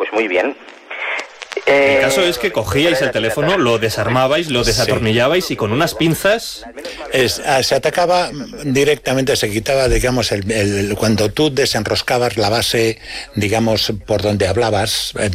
pues muy bien. El caso es que cogíais el teléfono, lo desarmabais, lo desatornillabais y con unas pinzas... Se atacaba directamente, se quitaba, digamos, cuando tú desenroscabas la base, digamos, por donde hablabas,